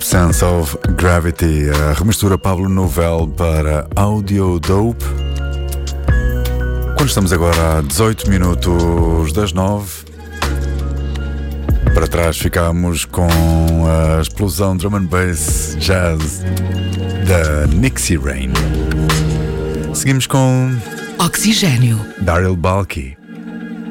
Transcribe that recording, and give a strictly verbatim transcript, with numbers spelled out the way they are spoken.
Absence of Gravity, a remistura Pablo Novel para Audio Dope. Quando estamos agora a dezoito minutos das nove, para trás ficamos com a explosão drum and bass jazz da Nixie Rain. Seguimos com Oxigênio, Daryl Balky.